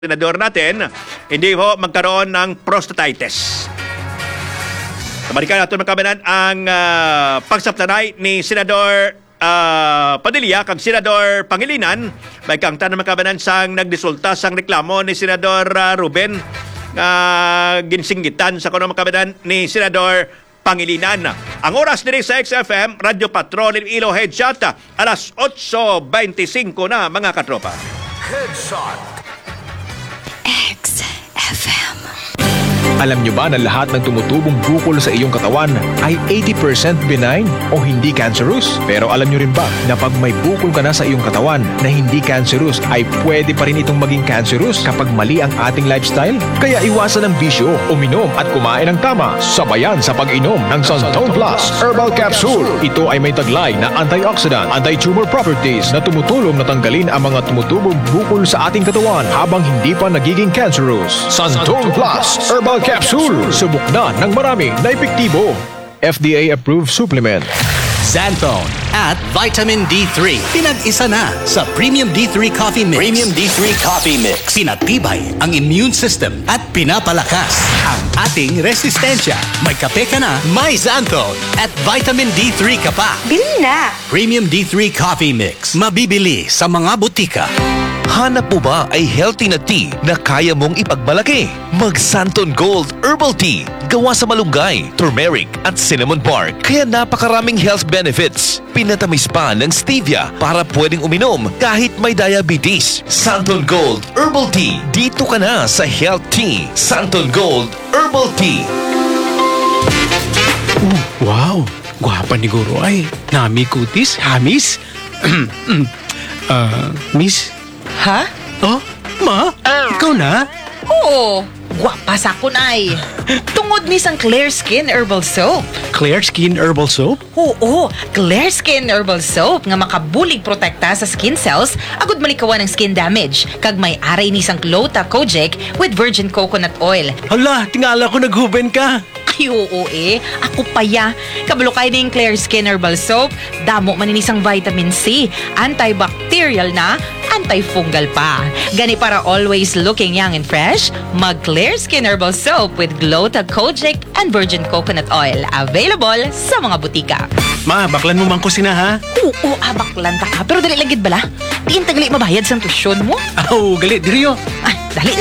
senador natin, hindi ho magkaroon ng prostatitis. Kabalikan natin magkabanan ang pagsaptanay ni Senador Padilla kang Senador Pangilinan. May kang tanong magkabanan sang nagdisulta sang reklamo ni Senador Ruben ginsinggitan sa kuno magkabanan ni Senador Pangilinan. Ang oras diri sa XFM, Radio Patrol Ilo Headshot, alas 8:25 na mga katropa. Headshot. XFM. Alam nyo ba na lahat ng tumutubong bukol sa iyong katawan ay 80% benign o hindi cancerous? Pero alam nyo rin ba na pag may bukol ka na sa iyong katawan na hindi cancerous ay pwede pa rin itong maging cancerous kapag mali ang ating lifestyle? Kaya iwasan ang bisyo, uminom at kumain ng tama, sabayan sa pag-inom ng Santone Plus Herbal Capsule. Ito ay may taglay na antioxidant, anti-tumor properties na tumutulong na tanggalin ang mga tumutubong bukol sa ating katawan habang hindi pa nagiging cancerous. Santone Plus Herbal Capsule. Subok na ng marami na epektibo. FDA-approved supplement. Xanthone at Vitamin D3. Pinag-isa na sa Premium D3 Coffee Mix. Premium D3 Coffee Mix. Pinatibay ang immune system at pinapalakas ang ating resistensya. May kape ka na, may Xanthone at Vitamin D3 ka pa. Bili na! Premium D3 Coffee Mix. Mabibili sa mga butika. Hanap mo ba ay healthy na tea na kaya mong ipagmalaki? Mag Santon Gold Herbal Tea. Gawa sa malunggay, turmeric at cinnamon bark. Kaya napakaraming health benefits. Pinatamis pa ng stevia para pwedeng uminom kahit may diabetes. Santon Gold Herbal Tea. Dito ka na sa Health Tea. Santon Gold Herbal Tea. Wow! Gwapa ni Guro ay. Nami kutis, hamis. Miss? Ha? Oh, ma? Ikaw na? Oo! Gwapa sa kun ay. Tungod ni sang Clear Skin Herbal Soap. Clear Skin Herbal Soap? Oo! Clear Skin Herbal Soap nga makabulig protekta sa skin cells agud malikawan ng skin damage. Kag may aray ni sang Clota Kojic with virgin coconut oil. Hala, tingala ko naghuben ka. Ay, oo eh. Ako pa ya. Kabalo kayo ng Clear Skin Herbal Soap. Damo man inisang vitamin C. Antibacterial na, antifungal pa. Gani para always looking young and fresh, mag Clear Skin Herbal Soap with Glota Kojic and virgin coconut oil. Available sa mga butika. Ma, baklan mo man ko sina ha? Oo, abaklan ta ka. Pero dali lagid bala. Diin tagali mabayad sa tusyon mo. Aw, galit diriyo. Ay, dali na.